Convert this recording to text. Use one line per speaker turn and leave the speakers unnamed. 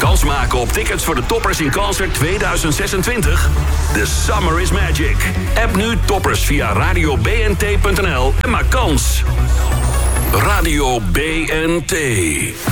Kans maken op tickets voor de Toppers in Concert 2026? The Summer is Magic. App nu Toppers via radiobnt.nl en maak kans. Radio BNT.